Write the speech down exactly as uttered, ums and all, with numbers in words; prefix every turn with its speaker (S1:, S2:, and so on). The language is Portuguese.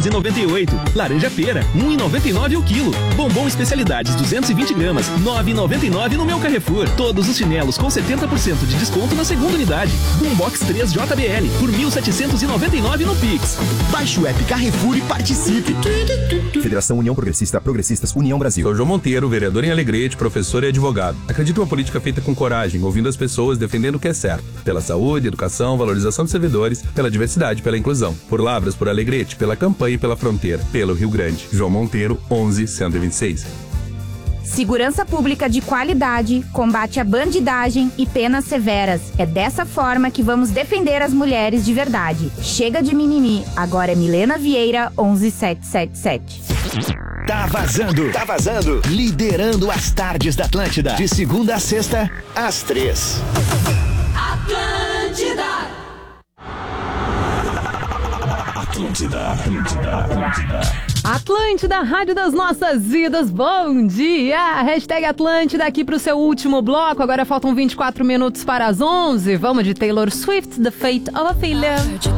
S1: e noventa e oito. Laranja pera, um real e noventa e nove o quilo. Bombom especialidades duzentos e vinte gramas, nove reais e noventa e nove no Meu Carrefour. Todos os chinelos com setenta por cento de desconto na segunda unidade. Boombox três J B L por mil setecentos e noventa e nove no Pix.
S2: Baixe o app Carrefour e participe. Federação União Progressista, Progressistas, União Brasil.
S3: Sou João Monteiro, vereador em Alegrete, professor e advogado. Acredito em uma política feita com coragem, ouvindo as pessoas, defendendo o que é certo. Pela saúde, educação, valorização dos servidores, pela diversidade, pela inclusão. Por Lavras, por Alegrete, pela campanha e pela fronteira. Pelo Rio Grande. João Monteiro, onze, cento e vinte e seis.
S4: Segurança pública de qualidade, combate à bandidagem e penas severas. É dessa forma que vamos defender as mulheres de verdade. Chega de mimimi. Agora é Milena Vieira, onze, setecentos e setenta e sete.
S2: Tá vazando, tá vazando. Liderando as tardes da Atlântida. De segunda a sexta, às três.
S5: Atlântida.
S2: Atlântida, Atlântida, Atlântida.
S6: Atlântida, rádio das nossas vidas, bom dia! Hashtag Atlântida aqui pro seu último bloco, agora faltam vinte e quatro minutos para as onze. Vamos de Taylor Swift, The Fate of a Failure.